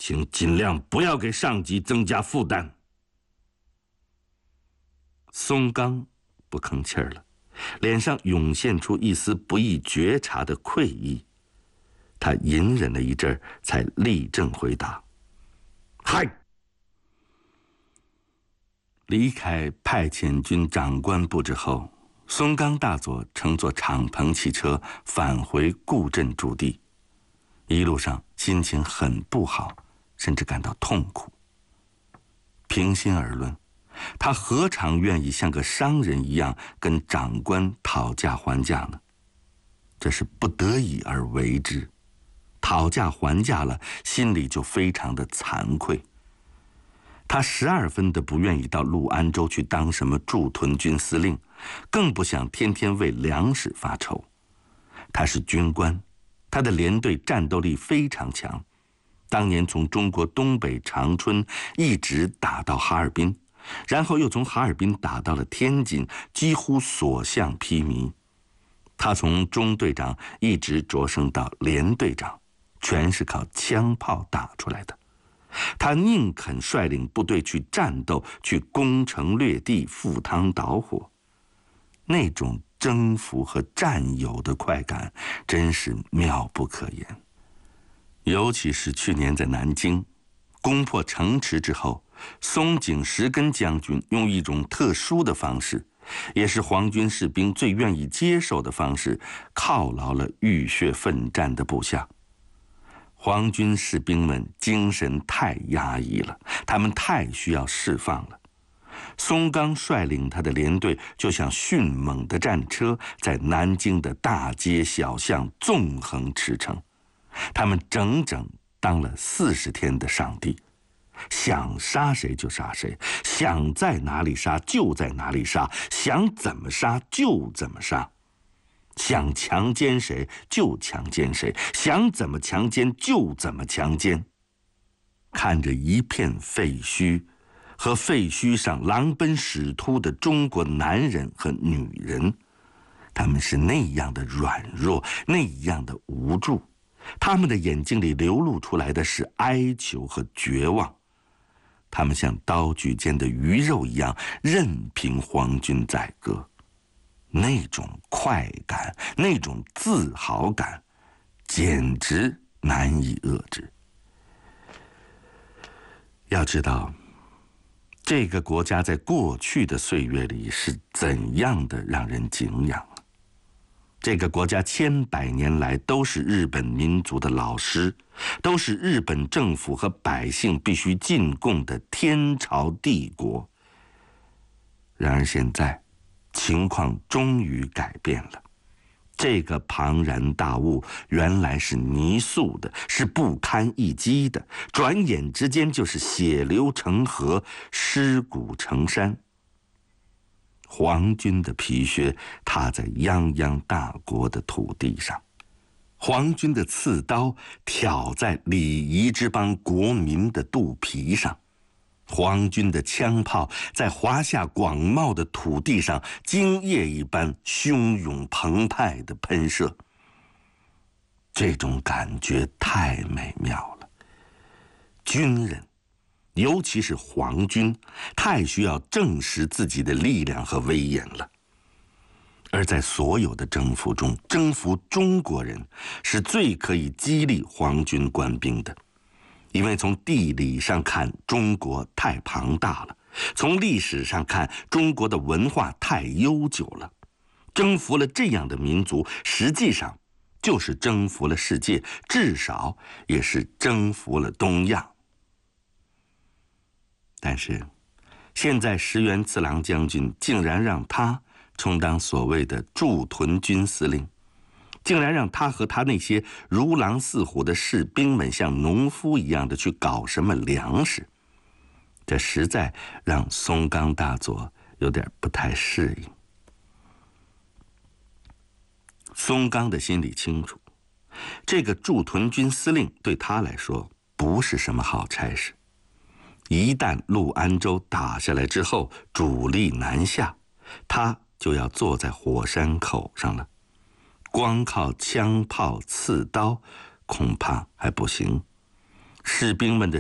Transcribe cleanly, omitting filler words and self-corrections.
请尽量不要给上级增加负担。松冈不吭气儿了，脸上涌现出一丝不易觉察的愧意。他隐忍了一阵儿，才立正回答：“嗨！”离开派遣军长官部之后，松冈大佐乘坐敞篷汽车返回固镇驻地，一路上心情很不好，甚至感到痛苦。平心而论，他何尝愿意像个商人一样跟长官讨价还价呢？这是不得已而为之，讨价还价了，心里就非常的惭愧。他12分的不愿意到陆安州去当什么驻屯军司令，更不想天天为粮食发愁。他是军官，他的连队战斗力非常强，当年从中国东北长春一直打到哈尔滨，然后又从哈尔滨打到了天津，几乎所向披靡。他从中队长一直擢升到连队长，全是靠枪炮打出来的。他宁肯率领部队去战斗，去攻城略地，赴汤蹈火。那种征服和占有的快感真是妙不可言。尤其是去年在南京攻破城池之后，松井石根将军用一种特殊的方式，也是皇军士兵最愿意接受的方式，犒劳了浴血奋战的部下。皇军士兵们精神太压抑了，他们太需要释放了。松冈率领他的连队就像迅猛的战车，在南京的大街小巷纵横驰骋。他们整整当了40天的上帝，想杀谁就杀谁，想在哪里杀就在哪里杀，想怎么杀就怎么杀。想强奸谁就强奸谁，想怎么强奸就怎么强奸。看着一片废墟和废墟上狼奔使突的中国男人和女人，他们是那样的软弱，那样的无助，他们的眼睛里流露出来的是哀求和绝望。他们像刀具间的鱼肉一样，任凭皇军宰割。那种快感，那种自豪感，简直难以遏制。要知道，这个国家在过去的岁月里是怎样的让人敬仰啊！这个国家千百年来都是日本民族的老师，都是日本政府和百姓必须进贡的天朝帝国。然而现在情况终于改变了，这个庞然大物原来是泥塑的，是不堪一击的，转眼之间就是血流成河，尸骨成山。皇军的皮靴踏在泱泱大国的土地上，皇军的刺刀挑在礼仪之邦国民的肚皮上，皇军的枪炮在华夏广袤的土地上精液一般汹涌澎湃地喷射。这种感觉太美妙了。军人，尤其是皇军，太需要证实自己的力量和威严了。而在所有的征服中，征服中国人是最可以激励皇军官兵的。因为从地理上看，中国太庞大了；从历史上看，中国的文化太悠久了。征服了这样的民族，实际上就是征服了世界，至少也是征服了东亚。但是，现在石原次郎将军竟然让他充当所谓的驻屯军司令。竟然让他和他那些如狼似虎的士兵们像农夫一样的去搞什么粮食，这实在让松冈大佐有点不太适应。松冈的心里清楚，这个驻屯军司令对他来说不是什么好差事。一旦陆安州打下来之后，主力南下，他就要坐在火山口上了。光靠枪炮刺刀恐怕还不行，士兵们的